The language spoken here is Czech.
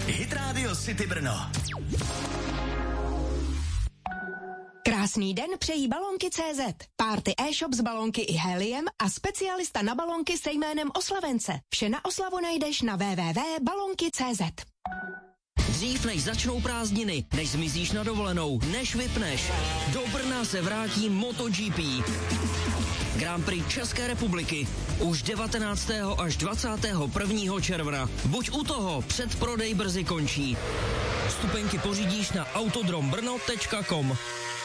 Hit Radio City Brno. Krásný den přejí Balonky.cz. Party e-shop s balonky i heliem a specialista na balonky se jménem Oslavence. Vše na oslavu najdeš na www.balonky.cz. Dřív než začnou prázdniny, než zmizíš na dovolenou, než vypneš, do Brna se vrátí MotoGP. Grand Prix České republiky už 19. až 21. června. Buď u toho, předprodej brzy končí. Vstupenky pořídíš na autodrombrno.com.